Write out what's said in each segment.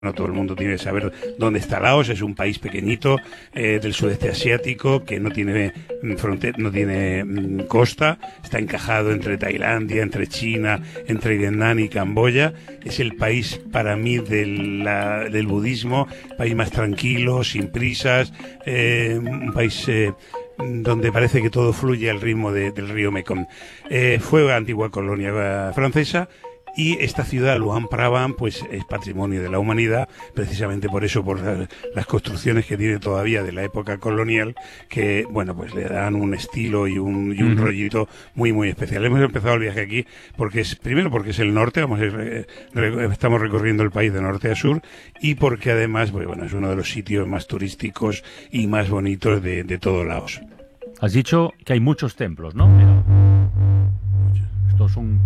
No todo el mundo tiene que saber dónde está Laos. Es un país pequeñito del sudeste asiático que no tiene no tiene costa. Está encajado entre Tailandia, entre China, entre Vietnam y Camboya. Es el país para mí del budismo, país más tranquilo, sin prisas, un país donde parece que todo fluye al ritmo del río Mekong. Fue antigua colonia francesa. Y esta ciudad, Luang Prabang, pues es patrimonio de la humanidad, precisamente por eso, por las construcciones que tiene todavía de la época colonial, que, bueno, pues le dan un estilo y un rollito muy, muy especial. Hemos empezado el viaje aquí primero porque es el norte, estamos recorriendo el país de norte a sur, y porque además, pues, bueno, es uno de los sitios más turísticos y más bonitos de todo Laos. Has dicho que hay muchos templos, ¿no? Mira. Esto es un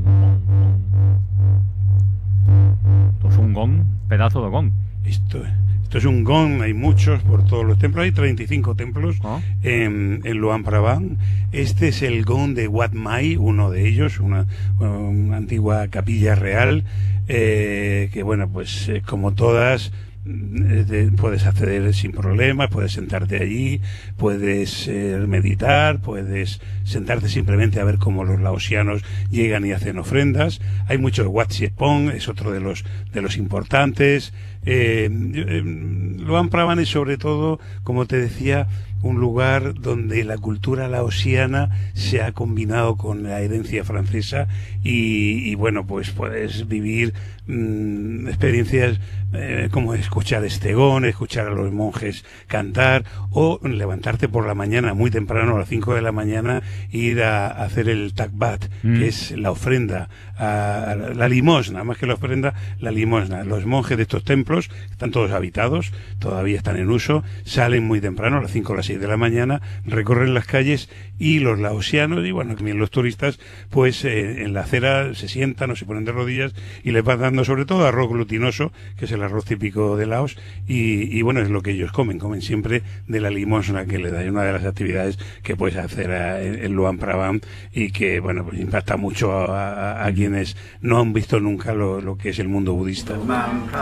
gong, pedazo de gong. Esto es un gong, hay muchos por todos los templos, hay 35 templos en Luang Prabang. Este es el gong de Wat Mai, uno de ellos, una antigua capilla real, que bueno, pues como todas, puedes acceder sin problemas, puedes sentarte allí, puedes meditar, puedes sentarte simplemente a ver cómo los laosianos llegan y hacen ofrendas. Hay mucho Wat Siet Pong, es otro de los importantes. Luang Prabang es sobre todo, como te decía, un lugar donde la cultura laosiana se ha combinado con la herencia francesa y bueno, pues puedes vivir experiencias como escuchar estegón, escuchar a los monjes cantar o levantarte por la mañana muy temprano a las 5 de la mañana e ir a hacer el takbat, que es la ofrenda, la limosna, más que la ofrenda, la limosna. Los monjes de estos templos están todos habitados, todavía están en uso, salen muy temprano a las 5 o las 6 de la mañana, recorren las calles y los laosianos y bueno, también los turistas, pues en la acera se sientan o se ponen de rodillas y les van dando sobre todo arroz glutinoso, que es el arroz típico de Laos, y bueno, es lo que ellos comen siempre de la limosna que le da. Es una de las actividades que puedes hacer en Luang Prabang y que bueno, pues impacta mucho a quienes no han visto nunca lo que es el mundo budista.